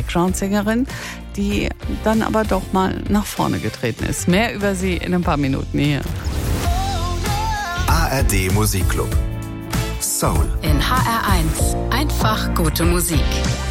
Background-Sängerin, die dann aber doch mal nach vorne getreten ist. Mehr über sie in ein paar Minuten hier. ARD Musikclub. Soul. In HR1. Einfach gute Musik.